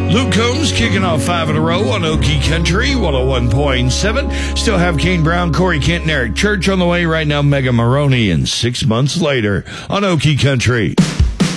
Luke Combs kicking off 5 in a row on Okie Country 101.7. Still have Kane Brown, Corey Kent, and Eric Church on the way right now. Mega Maroney and 6 months later on Okie Country.